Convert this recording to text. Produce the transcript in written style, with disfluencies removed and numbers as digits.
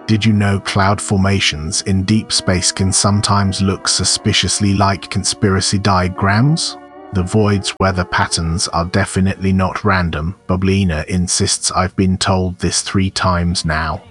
Did you know cloud formations in deep space can sometimes look suspiciously like conspiracy diagrams? The void's weather patterns are definitely not random. Bubblina insists I've been told this 3 times now.